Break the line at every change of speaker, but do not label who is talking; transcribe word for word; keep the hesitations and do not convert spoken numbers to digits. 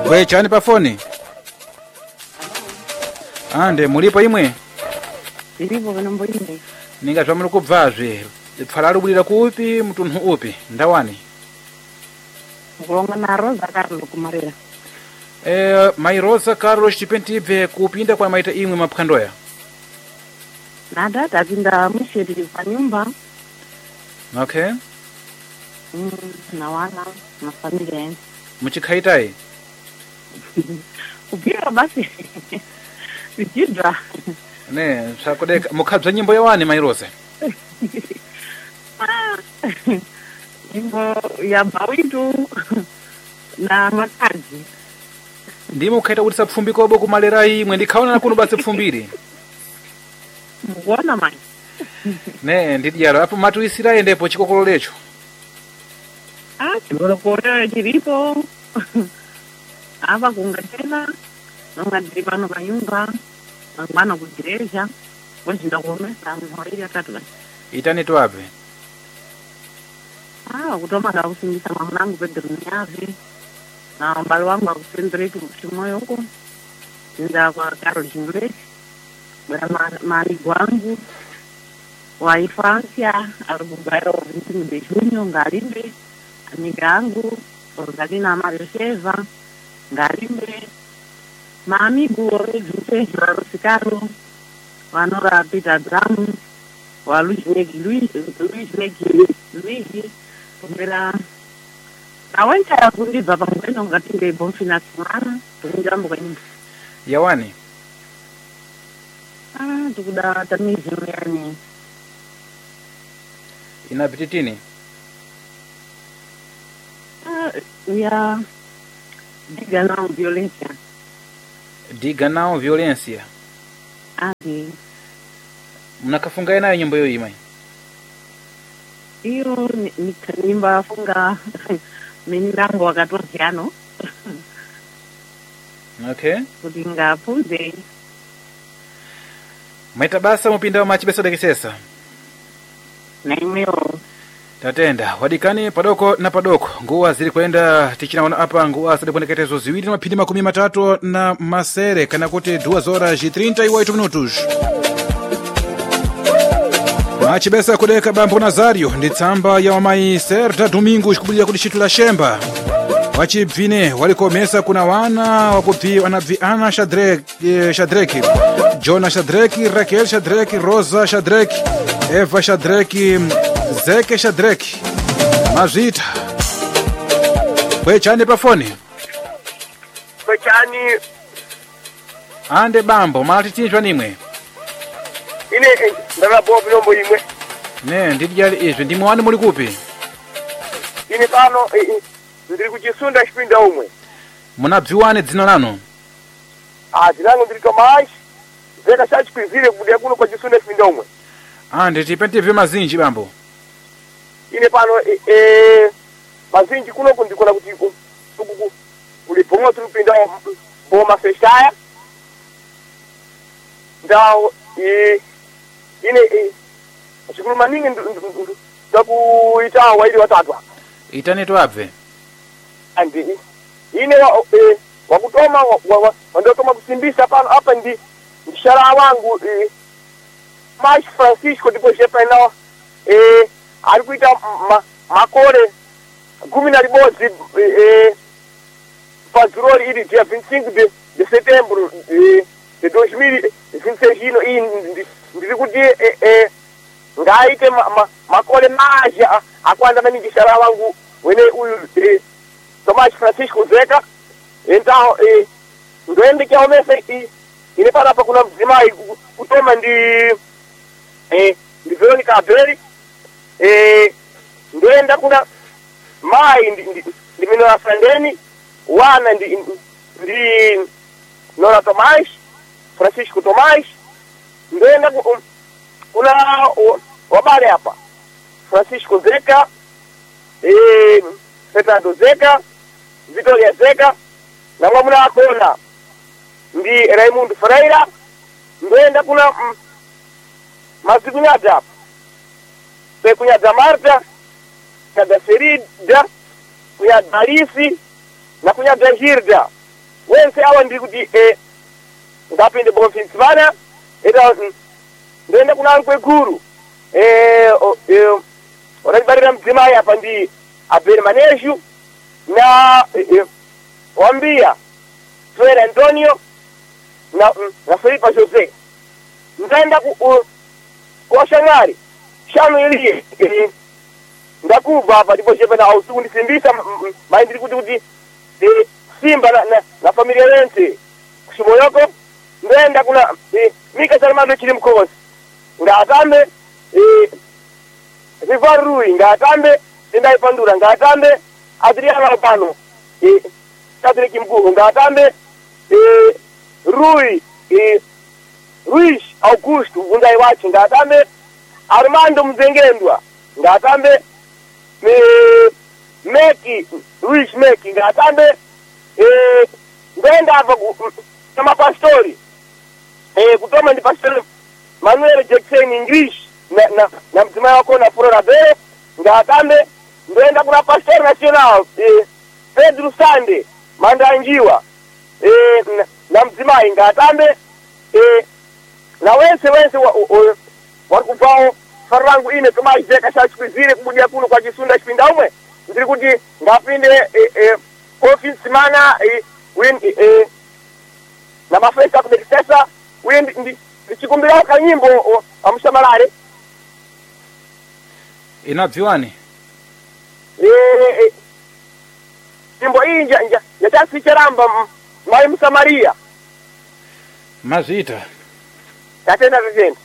Kwe chani pa foni? Ande mulipo imwe?
Ndilipo kana mboine.
Ninga zva muri kubvazve. Pfalalo bulira kupi mutunhu upi? Ndawani?
Ngolonga na Rosa Carlos kumarira.
Eh, mai Rosa Carlos chipentibve kupinda kwa maita imwe mapkandoya.
Nada tapinda mushiri pa nyumba.
Okay.
Mm, na wana na familia yangu.
Muchikaitai?
Upira basi. Ukidra.
Ne, sakudeka mukabza nyimbo yawani mai Rosa?
Nyimbo ya bawitu na makazi.
Ndimo ukaita kuti sapfumbiko obo kumalera imwe ndikaona nakuno basi pfumbiri.
Mbona mai?
Ne, ndidyalo apo matuisira endepo chikokolo lecho.
Ah, chikokolo chilipo. Apa kungatena nongadiri pano panyumba mangwana kugereja wazvinda kuomesa mhori yakatwa
Itani twape?
Ah, kutomanda kusimbisa mwanangu bedroom yave na mbali wangu akusendreki mshimoyo huko nda kwa Carol English bwana mali wangu wa infancia alikugairo vinti de junho ngalimbe amiga yangu Rosalina Marioseva ngalimbe maamigu orejute Rosicaro wanora Peter Drum wa Luis Negi Luis Luis Negi Luis kumbera awenta yakundibva pamweno ngatinge bonfina simana tukundirambo kanyumba
Yawani?
ah tukuda tamizi yani
Inapititini?
ah ya diga não violência
Diga não violência.
adi
Mnakafunga nayo nyimbo hiyo imai?
iyo nyimba funga minirango wakatoziano
Okay.
kuti ngapunze
Maita basa mupinda wa machi beso dekisesa.
na imeo
Tatenda wadikani padoko na padoko nguwa zili kwenda tichinaona apa nguwa zili kuondeketezo ziwili na mapindi makumi matatu na masere kana kuti duas horas e trinta e oito minutos. Machibesa kudeka Bambo Nazario ndi tsamba ya wamai Serta Domingos kubulira kuti chitu la Shemba. Wachibvine walikomesa kuna wana wakubvi wanabvi Ana Shadraki, Shadraki, Jona Shadraki, Raquel Shadraki, Rosa Shadraki, Eva Shadraki, Zeke Shadraki. Mazita. Kwe chani pa foni?
Kwe chani.
Ande Bambo, malati tinjwa nimwe.
Ine ndala bobi nombo imwe.
Ne, ndidiyali izvi ndimwe wani muli kupi?
Ine pano ndiri kuchisunda chipinda umwe.
Munabviwane dzina lanu?
Ah, dzina lanu ndiri Tomás. Zeka chachikwizire kubudia kuno kwa chisunda chipinda umwe.
Ande tipentivi mazinji Bambo.
Ine pano e, e mazinji kuno kundikona kuti tukuku ulipomwa tulipinda boma feshaya. Ndao e ine e chikuluma ningi ndakuita waili watatu.
Itani twabve?
Andi ine wa e, wakutoma wa, wa, wandotoma kusimbisa pano hapa ndi mshara wangu e, Mas Francisco ndipo shepa ina eh alikuita ma, makore kumi na libodzi eh pazurori ili dia vinte e cinco de, de setembro eh, de dois mil e vinte e seis ino iyi ndiri kuti eh, eh ngaite ma, ma, makore maja akwanda maningi shara wangu wene uyu eh, Tomás Francisco Zeka então eh ndoende kiaomesa ine pana hapa kuna mzimai kutoma ndi eh ndi Veronica Abeli eh ndoenda kuna mai ndi ndi, ndi mino ya Frandeni wana ndi ndi Nora Tomás Francisco Tomás ndoenda kuna wabale hapa Francisco Zeka eh Fernando Zeka Vitoria Zeka na mwamuna akona ndi Raimundo Freira ndoenda kuna mm, mazikunyada pekunyada Marta kunyada Ferida kunyada Marisi na kunyada Girda wense awa ndi kuti eh ngapinde bonfinsimana eta ndende kuna nkwekuru eh eh oralibarira mdzimai apa ndi abere maneju na eh, wambia Fuera Antonio na na Felipa Jose ndaenda ku kwa shangari shano ilie eh, ndakuva apa ndipo chepe na ausu ndisimbisa maindiri kuti kuti eh, Simba na, na, na familia yense kushimoyoko ndaenda kuna eh, Mika Salimado chili mkosi ngatambe eh, Rivar Rui ngatambe Tendai Pandura ngatambe Adriano Alpano eh, Patrick Mguhu ngatambe eh, Rui eh, Ruiz Augusto Vundai Wachi ngatambe Armando Mzengendwa ngatambe eh, Meki Ruiz Meki ngatambe eh, ndenda hapa kama pastori eh, kutoma ndi pastori Manuel Jackson English na na, na mtima wako na Flora Bero ngatambe ndenda kuna pastor national eh, Pedro Sande Mandanjiwa eh, na, na mtima ngatambe eh, na wense wense wakupao farangu ine kama ijeka shachukizire kubudia kuno kwa Kisunda Kipinda umwe ndiri kuti ngapinde eh, eh, office mana eh, win eh, na mafesa kudekisesa win ndi ndichikumbira kanyimbo amushamalare
inabviwani
eh, eh nyimbo iyi nja nja yatasicheramba mai Msamaria
mazita
tatenda tende